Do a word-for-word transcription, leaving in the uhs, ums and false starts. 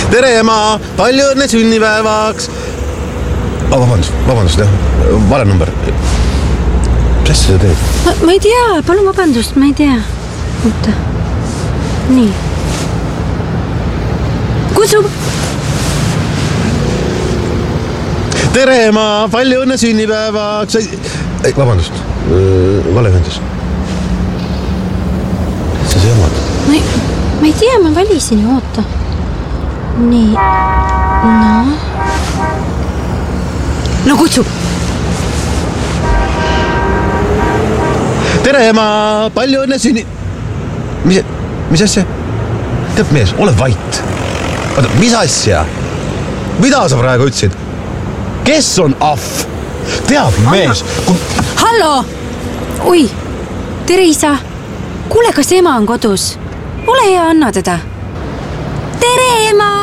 tere ema, palju õnne sünnipäevaks. Oh, vabandust, vabandust, jah, vale number. Mis asja sa teed? Ma, ma ei tea, palun vabandust, ma ei tea. Oota. Nii. Kutsu! Tere ema, palju õnne sünnipäevaks. Ei, vabandust, vale ühendus. Sa sa jamad? Ma ei, ma ei tea, ma valisin ju, oota. Nii. No. No kutsu! Tere ema, palju õnne sünni... Mis, mis asja? Tead mees, ole vait. Oota, mis asja? Mida sa praegu ütlesid? Kes on ahv? Teab mees kui... Hallo! Oi, tere isa. Kuule, kas ema on kodus? Ole hea, anna teda.